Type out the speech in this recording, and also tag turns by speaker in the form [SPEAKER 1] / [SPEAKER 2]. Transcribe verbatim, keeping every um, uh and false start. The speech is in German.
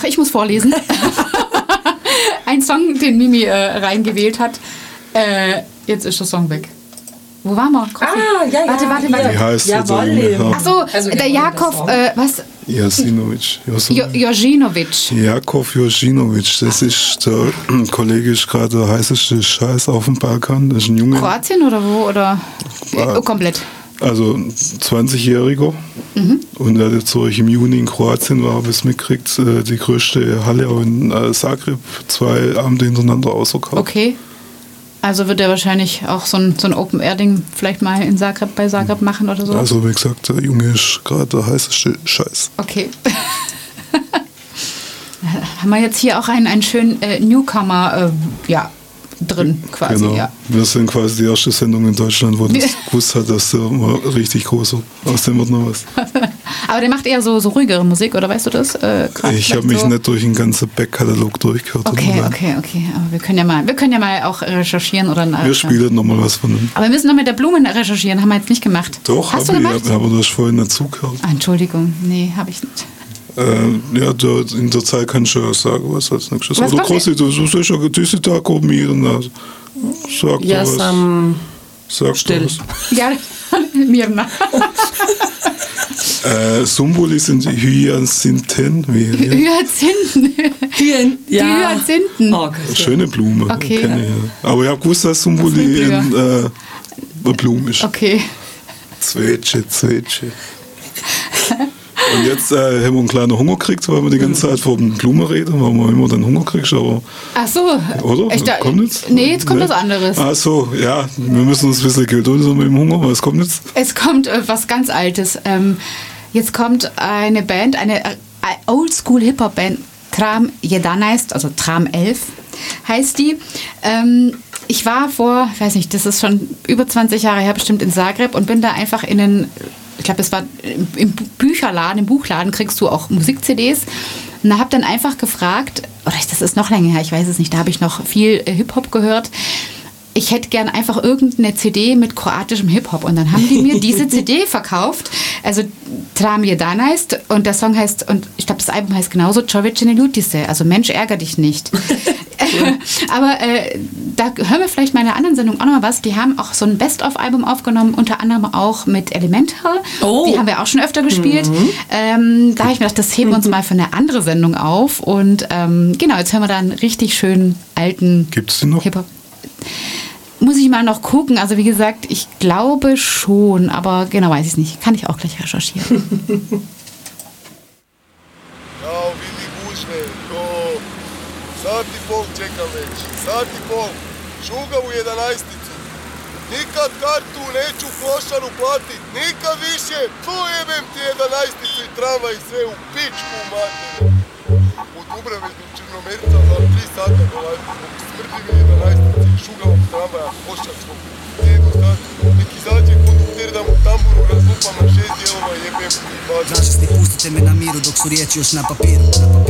[SPEAKER 1] ich muss vorlesen. Ein Song, den Mimi äh, reingewählt hat. Äh, jetzt ist der Song weg. Wo waren wir? Coffee.
[SPEAKER 2] Ah, ja, ja.
[SPEAKER 1] Warte, warte, warte.
[SPEAKER 3] Wie heißt der
[SPEAKER 2] Jawohl.
[SPEAKER 3] Junge?
[SPEAKER 1] Ach so,
[SPEAKER 2] Also,
[SPEAKER 1] der
[SPEAKER 2] ja,
[SPEAKER 1] Jakov, äh, was?
[SPEAKER 3] Jasinovic.
[SPEAKER 1] Jo- Jojinovic.
[SPEAKER 3] Jakov Jojinovic, das ist der Kollege, ist gerade der heißeste Scheiß auf dem Balkan. Das ist ein Junge,
[SPEAKER 1] Kroatien oder wo? Oder?
[SPEAKER 3] Ah.
[SPEAKER 1] Oh, komplett.
[SPEAKER 3] also zwanzigjähriger. Mhm. Und er hat jetzt so im Juni in Kroatien, war, habe ich es mitgekriegt, äh, die größte Halle auch in äh, Zagreb, zwei Abende hintereinander ausverkauft.
[SPEAKER 1] Okay. Also wird er wahrscheinlich auch so ein, so ein Open-Air-Ding vielleicht mal in Zagreb, bei Zagreb machen oder so?
[SPEAKER 3] Also wie gesagt, der Junge ist gerade der heißeste Scheiß.
[SPEAKER 1] Okay. Haben wir jetzt hier auch einen, einen schönen äh, Newcomer äh, ja, drin quasi.
[SPEAKER 3] Genau.
[SPEAKER 1] Ja.
[SPEAKER 3] Wir sind quasi die erste Sendung in Deutschland, wo das gewusst hat, dass der mal richtig groß wird. Aus dem wird noch was.
[SPEAKER 1] Aber der macht eher so, so ruhigere Musik, oder weißt du das? Äh, grad
[SPEAKER 3] Ich habe
[SPEAKER 1] vielleicht
[SPEAKER 3] mich
[SPEAKER 1] so?
[SPEAKER 3] nicht durch den ganzen Backkatalog durchgehört.
[SPEAKER 1] Okay,
[SPEAKER 3] oder?
[SPEAKER 1] okay, okay. Aber wir können ja mal, wir können ja mal auch recherchieren oder
[SPEAKER 3] Wir spielen nochmal was von dem.
[SPEAKER 1] Aber wir müssen noch mit der Blume recherchieren, haben wir jetzt nicht gemacht.
[SPEAKER 3] Doch,
[SPEAKER 1] Hast du
[SPEAKER 3] hab
[SPEAKER 1] gemacht?
[SPEAKER 3] ich, aber du hast vorhin nicht zugehört.
[SPEAKER 1] Ah, Entschuldigung, nee, habe ich nicht.
[SPEAKER 3] Äh, ja, da, in der Zeit kannst du ja sagen, was als nächstes.
[SPEAKER 1] Was
[SPEAKER 3] Oder
[SPEAKER 1] kommt
[SPEAKER 3] Grossi, du sollst ja diese Tag oben. Also, sag
[SPEAKER 2] Ja,
[SPEAKER 3] doch was.
[SPEAKER 2] Sam.
[SPEAKER 3] Sag
[SPEAKER 2] still.
[SPEAKER 3] doch was.
[SPEAKER 1] Ja, Mirna.
[SPEAKER 3] Äh, Sumbuli sind die Hyazinthen. Wie, ja.
[SPEAKER 1] Hyazinthen.
[SPEAKER 2] Hyen,
[SPEAKER 1] Die Hyazinthen.
[SPEAKER 2] Oh, Gott.
[SPEAKER 3] Schöne Blume.
[SPEAKER 1] Okay.
[SPEAKER 3] Kenn ich, ja. Aber ich habe gewusst, dass Sumbuli
[SPEAKER 1] Das
[SPEAKER 3] ein, äh, eine Blume ist.
[SPEAKER 1] Okay.
[SPEAKER 3] Zwetsche, Zwetsche. Und jetzt äh, haben wir einen kleinen Hunger gekriegt, weil wir die ganze Zeit vor den Blumen reden, weil man immer den Hunger kriegst, aber...
[SPEAKER 1] Ach so.
[SPEAKER 3] Oder?
[SPEAKER 1] Ich da,
[SPEAKER 3] kommt jetzt?
[SPEAKER 1] Nee, jetzt kommt
[SPEAKER 3] Nee.
[SPEAKER 1] was anderes.
[SPEAKER 3] Ach so, ja, wir müssen uns ein bisschen gedulden mit dem Hunger, weil es kommt jetzt.
[SPEAKER 1] Es kommt äh, was ganz Altes. Ähm, jetzt kommt eine Band, eine äh, Oldschool-Hip-Hop-Band, Tram jedanaest, also Tram elf heißt die. Ähm, ich war vor, ich weiß nicht, das ist schon über zwanzig Jahre her bestimmt in Zagreb und bin da einfach in den, ich glaube, es war im Bücherladen, im Buchladen kriegst du auch Musik-C Ds. Und da habe dann einfach gefragt, oder das ist noch länger her, ich weiß es nicht, da habe ich noch viel äh, Hip-Hop gehört. Ich hätte gern einfach irgendeine C D mit kroatischem Hip-Hop. Und dann haben die mir diese C D verkauft. Also Tram jedanaest und der Song heißt, und ich glaube, das Album heißt genauso, Čovječe ne ljuti se, also Mensch, ärger dich nicht. Aber äh, da hören wir vielleicht mal in einer anderen Sendung auch noch mal was. Die haben auch so ein Best-of-Album aufgenommen, unter anderem auch mit Elemental.
[SPEAKER 2] Oh.
[SPEAKER 1] Die haben wir auch schon öfter gespielt. Mhm. Ähm, da habe ich mir gedacht, das heben wir uns mal für eine andere Sendung auf. Und ähm, genau, jetzt hören wir da einen richtig schönen alten
[SPEAKER 3] Gibt's die noch?
[SPEAKER 1] Hip-Hop. Muss ich mal noch gucken. Also wie gesagt, ich glaube schon, aber genau weiß ich es nicht. Kann ich auch gleich recherchieren.
[SPEAKER 4] Jao, vidi gužve, to sat i pol čekam već, sat i pol, šuga u jedanaesticu. Nikad kartu neću klošaru platit, nikad više, tu jebem ti jedanaesticu i tramvaj i sve u pičku materinu. U Dubravi do Črnomerca za tri sata dolazim, smrdi mi jedanaestici i šugavom tramvaja košarskog. Jedu sad, nek izađe kondukter da mu tamburu razlupam na šest dijelova i jebem ti bađu.
[SPEAKER 5] Tražisti, pustite me na miru dok su riječi još na papiru.